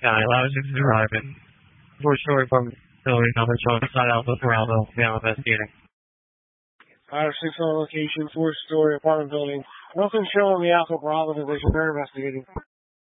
Yeah, allows you to arrive in 4-story apartment building number 12 side Alpha Bravo, now investigating. 5-6 on location, 4-story apartment building. Nothing showing the Alpha Bravo division, they're investigating.